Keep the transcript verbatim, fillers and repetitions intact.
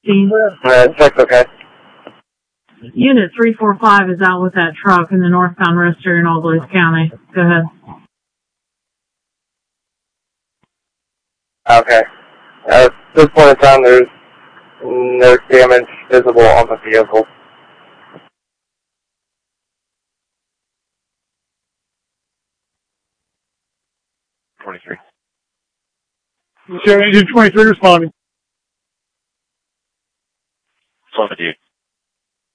sixteen. Uh, check's okay. Unit three four five is out with that truck in the northbound rest area in Algois County. Go ahead. Okay. At this point in time, there's no damage visible on the vehicle. twenty-three. Share engine twenty-three responding. What's wrong with you?